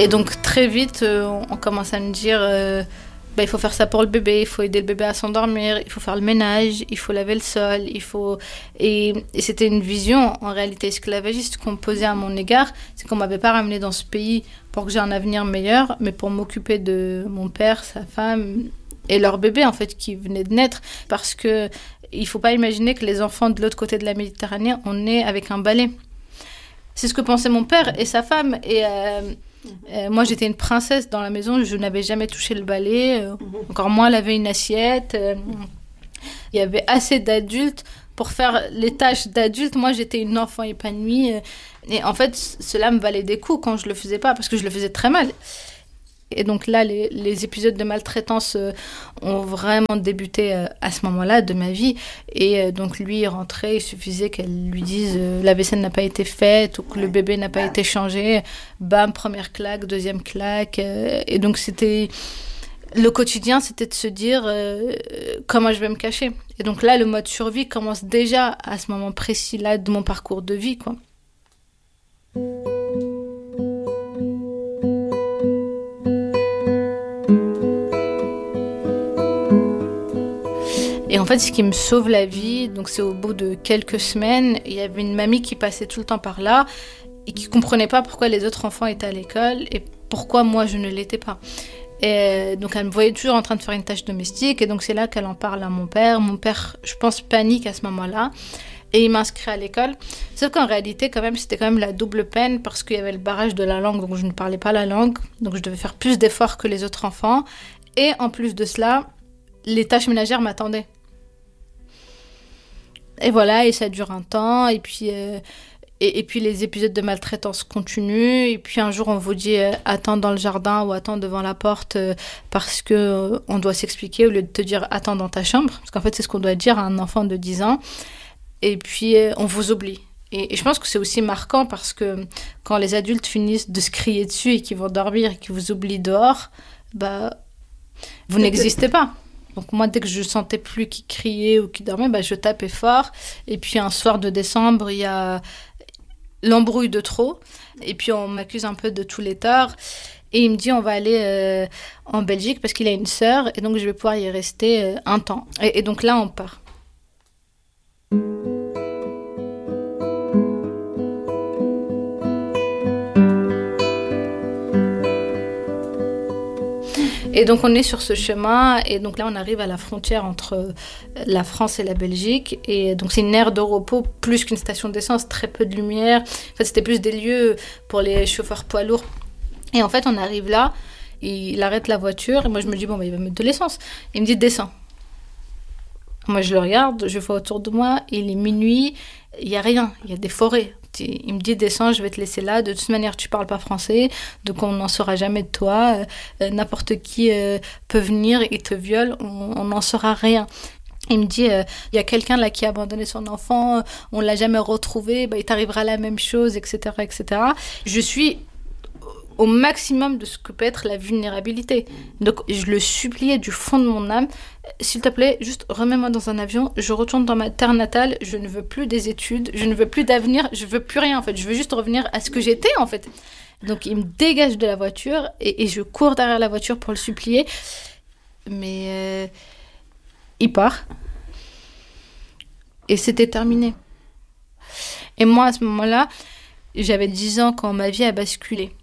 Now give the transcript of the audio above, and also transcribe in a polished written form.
Et donc très vite, on commence à me dire il faut faire ça pour le bébé, il faut aider le bébé à s'endormir, il faut faire le ménage, il faut laver le sol, Et c'était une vision, en réalité, esclavagiste qu'on me posait à mon égard. C'est qu'on ne m'avait pas ramené dans ce pays pour que j'ai un avenir meilleur, mais pour m'occuper de mon père, sa femme et leur bébé, en fait, qui venait de naître. Parce que il ne faut pas imaginer que les enfants de l'autre côté de la Méditerranée, on naît avec un balai. C'est ce que pensaient mon père et sa femme. Et moi, j'étais une princesse dans la maison. Je n'avais jamais touché le balai, encore moins laver une assiette. Il y avait assez d'adultes pour faire les tâches d'adultes. Moi, j'étais une enfant épanouie. Et en fait, cela me valait des coups quand je ne le faisais pas, parce que je le faisais très mal. Et donc là, les épisodes de maltraitance ont vraiment débuté à ce moment-là de ma vie. Et donc lui, il rentrait, il suffisait qu'elle lui dise la vaisselle n'a pas été faite ou que le bébé n'a pas été changé. Bam, première claque, deuxième claque. Et donc c'était... Le quotidien, c'était de se dire comment je vais me cacher. Et donc là, le mode survie commence déjà à ce moment précis-là de mon parcours de vie, quoi. Et en fait, ce qui me sauve la vie, donc c'est au bout de quelques semaines, il y avait une mamie qui passait tout le temps par là et qui comprenait pas pourquoi les autres enfants étaient à l'école et pourquoi moi je ne l'étais pas. Et donc elle me voyait toujours en train de faire une tâche domestique et donc c'est là qu'elle en parle à mon père. Mon père, je pense, panique à ce moment-là et il m'inscrit à l'école. Sauf qu'en réalité, quand même, c'était quand même la double peine parce qu'il y avait le barrage de la langue, donc je ne parlais pas la langue, donc je devais faire plus d'efforts que les autres enfants. Et en plus de cela, les tâches ménagères m'attendaient. Et voilà, et ça dure un temps, et puis les épisodes de maltraitance continuent, et puis un jour on vous dit attends dans le jardin ou attends devant la porte parce que on doit s'expliquer au lieu de te dire attends dans ta chambre, parce qu'en fait c'est ce qu'on doit dire à un enfant de 10 ans, et puis on vous oublie. Et je pense que c'est aussi marquant parce que quand les adultes finissent de se crier dessus et qu'ils vont dormir et qu'ils vous oublient dehors, vous n'existez pas. Donc moi, dès que je sentais plus qu'il criait ou qu'il dormait, je tapais fort. Et puis un soir de décembre, il y a l'embrouille de trop. Et puis on m'accuse un peu de tous les torts. Et il me dit, on va aller en Belgique parce qu'il a une sœur. Et donc je vais pouvoir y rester un temps. Et donc là, on part. Et donc on est sur ce chemin et donc là on arrive à la frontière entre la France et la Belgique et donc c'est une aire de repos plus qu'une station d'essence, très peu de lumière. En fait c'était plus des lieux pour les chauffeurs poids lourds. Et en fait on arrive là, il arrête la voiture et moi je me dis il va mettre de l'essence. Il me dit descends. Moi je le regarde, je vois autour de moi, il est minuit, il y a rien, il y a des forêts. Il me dit descends, je vais te laisser là, de toute manière tu parles pas français, donc on n'en saura jamais de toi, n'importe qui peut venir et te viole, on n'en saura rien. Il me dit il y a quelqu'un là qui a abandonné son enfant, on l'a jamais retrouvé, il t'arrivera la même chose, etc., etc. Je suis au maximum de ce que peut être la vulnérabilité. Donc je le suppliais du fond de mon âme, s'il te plaît, juste remets-moi dans un avion, je retourne dans ma terre natale, je ne veux plus des études, je ne veux plus d'avenir, je veux plus rien en fait, je veux juste revenir à ce que j'étais en fait. Donc il me dégage de la voiture et je cours derrière la voiture pour le supplier, mais il part et c'était terminé. Et moi à ce moment-là, j'avais 10 ans quand ma vie a basculé.